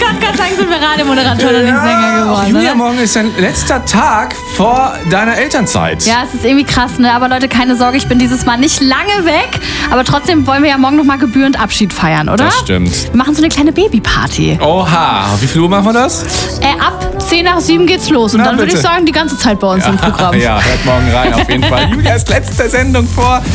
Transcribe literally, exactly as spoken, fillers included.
wollte gerade sagen, sind wir Radiomoderatoren und nicht Sänger geworden. Julia, oder? morgen ist dein letzter Tag vor deiner Elternzeit. Ja, es ist irgendwie krass, ne? Aber Leute, keine Sorge, ich bin dieses Mal nicht lange weg. Aber trotzdem wollen wir ja morgen nochmal gebührend Abschied feiern, oder? Das stimmt. Wir machen so eine kleine Babyparty. Oha, wie viel Uhr machen wir das? Äh, ab zehn nach sieben geht's los. Und Na, dann würde ich bitte. sagen, die ganze Zeit bei uns im Programm. Ja, hört morgen rein auf jeden Fall. Julias letzte Sendung vor